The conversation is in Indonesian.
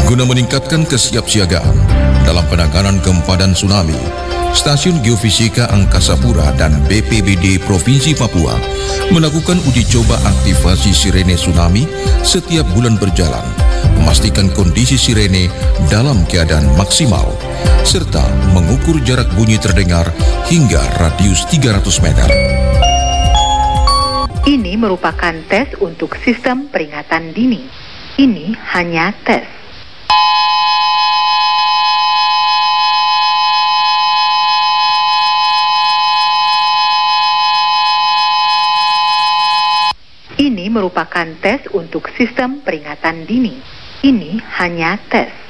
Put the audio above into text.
Guna meningkatkan kesiapsiagaan dalam penanganan gempa dan tsunami, Stasiun Geofisika Angkasa Pura dan BPBD Provinsi Papua melakukan uji coba aktivasi sirene tsunami setiap bulan berjalan, memastikan kondisi sirene dalam keadaan maksimal, serta mengukur jarak bunyi terdengar hingga radius 300 meter. Ini merupakan tes untuk sistem peringatan dini. Ini hanya tes. Ini merupakan tes untuk sistem peringatan dini. Ini hanya tes.